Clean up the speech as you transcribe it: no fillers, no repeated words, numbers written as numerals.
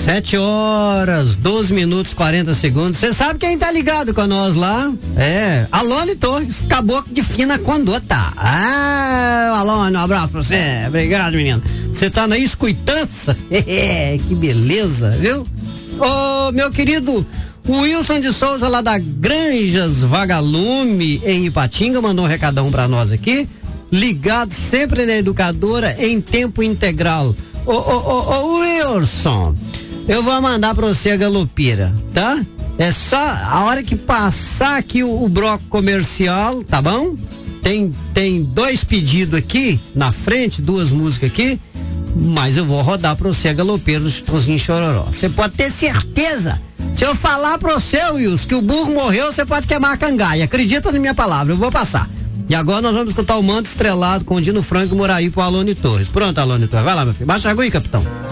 7h12, 40 segundos. Você sabe quem tá ligado com nós lá? Alone Torres, caboclo de fina conduta. Alone, um abraço pra você. Obrigado, menino. Você tá na escutança? Que beleza, viu? Ô, meu querido Wilson de Souza, lá da Granjas Vagalume, em Ipatinga, mandou um recadão pra nós aqui. Ligado sempre na educadora em tempo integral. Ô, Wilson, eu vou mandar pra você a galopeira, tá? É só a hora que passar aqui o bloco comercial, tá bom? Tem 2 pedidos aqui na frente, 2 músicas aqui, mas eu vou rodar pra você a galopeira do Chitãozinho Chororó. Você pode ter certeza. Se eu falar pra você, Wilson, que o burro morreu, você pode queimar a cangaia. Acredita na minha palavra, eu vou passar. E agora nós vamos escutar o Manto Estrelado com o Dino Franco e Moraí pro Alone Torres. Pronto, Alone Torres, vai lá, meu filho. Baixa a água aí, capitão.